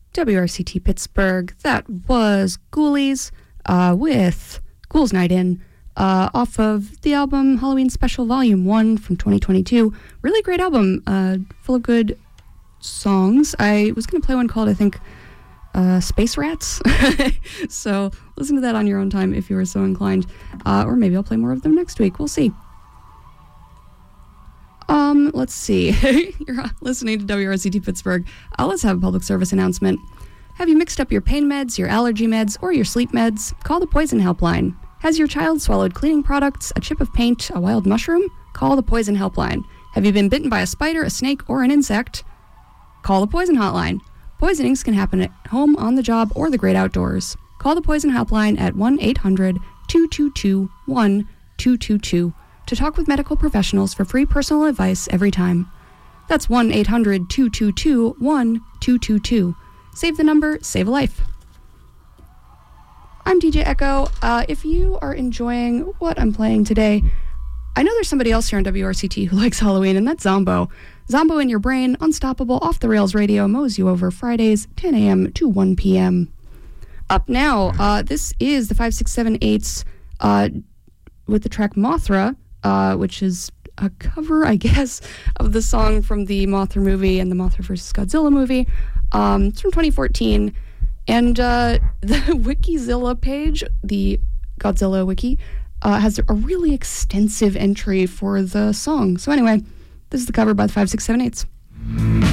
WRCT Pittsburgh. That was Ghoulies with Ghouls Night In off of the album Halloween Special Volume 1 from 2022. Really great album, full of good songs. I was going to play one called, I think, Space Rats. So listen to that on your own time if you are so inclined. Or maybe I'll play more of them next week. We'll see. Let's see. You're listening to WRCT Pittsburgh. Let's have a public service announcement. Have you mixed up your pain meds, your allergy meds, or your sleep meds? Call the Poison Helpline. Has your child swallowed cleaning products, a chip of paint, a wild mushroom? Call the Poison Helpline. Have you been bitten by a spider, a snake, or an insect? Call the Poison Hotline. Poisonings can happen at home, on the job, or the great outdoors. Call the Poison Helpline at 1-800-222-1222 to talk with medical professionals for free personal advice every time. That's 1-800-222-1222. Save the number, save a life. I'm DJ Echo. If you are enjoying what I'm playing today, I know there's somebody else here on WRCT who likes Halloween, and that's Zombo. Zombo in your brain, unstoppable, off-the-rails radio, mows you over Fridays, 10 a.m. to 1 p.m. Up now, this is the 5678s with the track Mothra, which is a cover, I guess, of the song from the Mothra movie and the Mothra vs. Godzilla movie. It's from 2014, and the Wikizilla page, the Godzilla wiki, has a really extensive entry for the song. So anyway, this is the cover by the 5678s.